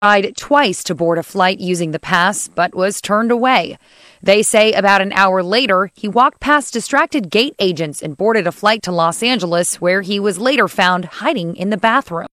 tried twice to board a flight using the pass, but was turned away. They say about an hour later, he walked past distracted gate agents and boarded a flight to Los Angeles, where he was later found hiding in the bathroom.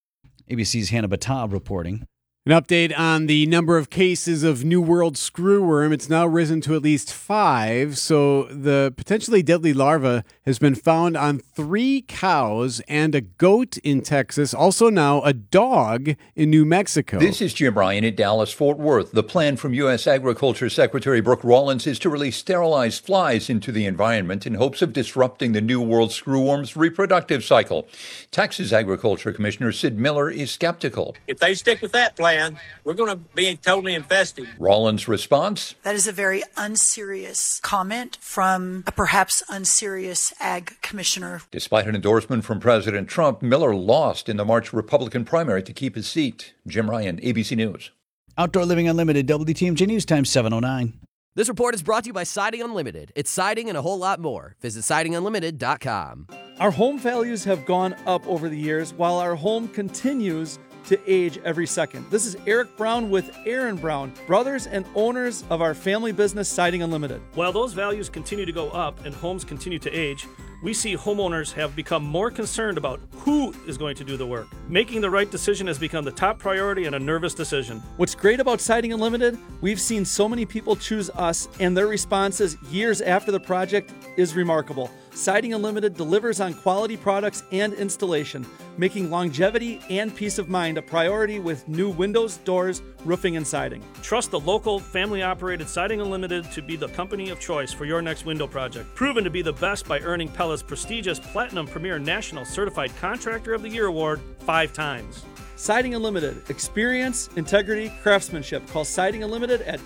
ABC's Hannah Batab reporting. An update on the number of cases of New World screwworm. It's now risen to at least 5. So the potentially deadly larva has been found on 3 cows and a goat in Texas. Also now a dog in New Mexico. This is Jim Ryan at Dallas-Fort Worth. The plan from U.S. Agriculture Secretary Brooke Rollins is to release sterilized flies into the environment in hopes of disrupting the New World screwworm's reproductive cycle. Texas Agriculture Commissioner Sid Miller is skeptical. If they stick with that plan, we're going to be totally infested. Rollins' response? That is a very unserious comment from a perhaps unserious ag commissioner. Despite an endorsement from President Trump, Miller lost in the March Republican primary to keep his seat. Jim Ryan, ABC News. Outdoor Living Unlimited, WTMJ News Time 7:09. This report is brought to you by Siding Unlimited. It's siding and a whole lot more. Visit sidingunlimited.com. Our home values have gone up over the years while our home continues to age every second. This is Eric Brown with Aaron Brown, brothers and owners of our family business, Siding Unlimited. While those values continue to go up and homes continue to age, we see homeowners have become more concerned about who is going to do the work. Making the right decision has become the top priority and a nervous decision. What's great about Siding Unlimited, we've seen so many people choose us, and their responses years after the project is remarkable. Siding Unlimited delivers on quality products and installation, making longevity and peace of mind a priority with new windows, doors, roofing, and siding. Trust the local, family-operated Siding Unlimited to be the company of choice for your next window project. Proven to be the best by earning Pella's prestigious Platinum Premier National Certified Contractor of the Year award 5 times. Siding Unlimited. Experience, integrity, craftsmanship. Call Siding Unlimited at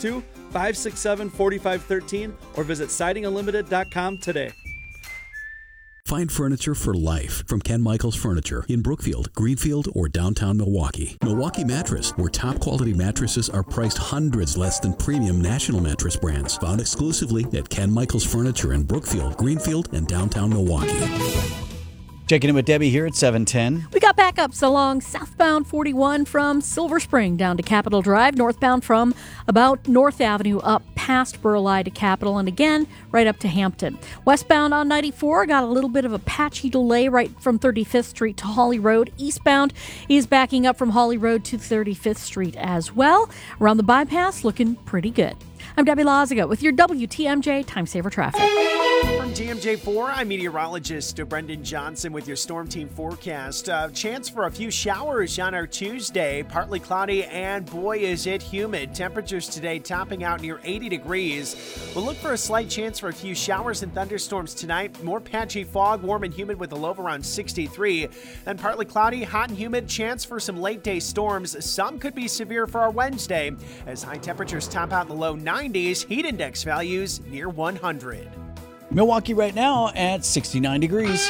262-567-4513 or visit sidingunlimited.com today. Find furniture for life from Ken Michaels Furniture in Brookfield, Greenfield, or downtown Milwaukee. Milwaukee Mattress, where top quality mattresses are priced hundreds less than premium national mattress brands. Found exclusively at Ken Michaels Furniture in Brookfield, Greenfield, and downtown Milwaukee. Checking in with Debbie here at 7:10. We got backups along southbound 41 from Silver Spring down to Capitol Drive, northbound from about North Avenue up past Burleigh to Capitol, and again right up to Hampton. Westbound on 94 got a little bit of a patchy delay right from 35th Street to Holly Road. Eastbound is backing up from Holly Road to 35th Street as well. Around the bypass, looking pretty good. I'm Debbie Laziga with your WTMJ Time Saver Traffic. From TMJ4, I'm meteorologist Brendan Johnson with your Storm Team forecast. Chance for a few showers on our Tuesday. Partly cloudy, and boy, is it humid. Temperatures today topping out near 80 degrees. We'll look for a slight chance for a few showers and thunderstorms tonight. More patchy fog, warm and humid with a low of around 63. Then partly cloudy, hot and humid. Chance for some late-day storms. Some could be severe for our Wednesday, as high temperatures top out in the low 90s. Heat index values near 100. Milwaukee right now at 69 degrees.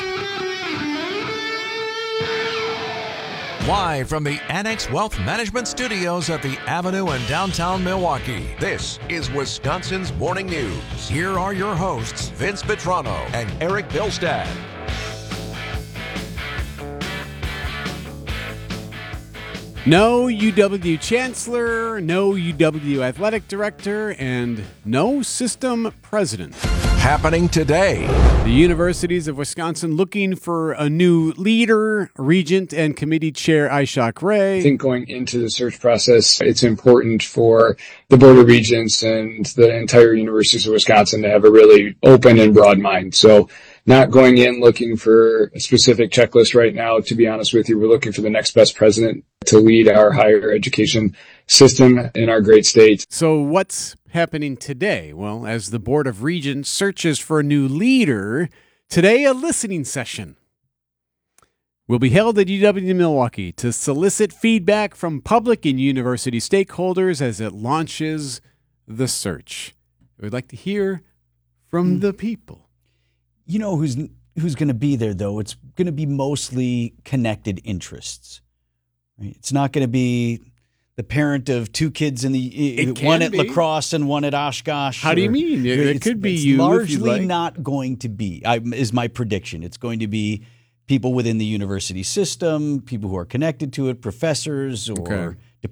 Live from the Annex Wealth Management Studios at the Avenue in downtown Milwaukee, this is Wisconsin's Morning News. Here are your hosts, Vince Petrano and Eric Bilstad. No UW Chancellor, no UW Athletic Director, and no system president. Happening today. The universities of Wisconsin looking for a new leader. Regent and committee chair Ishak Ray. I think going into the search process, it's important for the Board of Regents and the entire Universities of Wisconsin to have a really open and broad mind. So not going in looking for a specific checklist right now. To be honest with you, we're looking for the next best president to lead our higher education system in our great state. So what's happening today? Well, as the Board of Regents searches for a new leader, today a listening session will be held at UW Milwaukee to solicit feedback from public and university stakeholders as it launches the search. We'd like to hear from the people. You know who's going to be there, though? It's going to be mostly connected interests. Right? It's not going to be the parent of 2 kids one at La Crosse and one at Oshkosh. How do you mean? It could be you. Largely not going to be, is my prediction. It's going to be people within the university system, people who are connected to it, professors or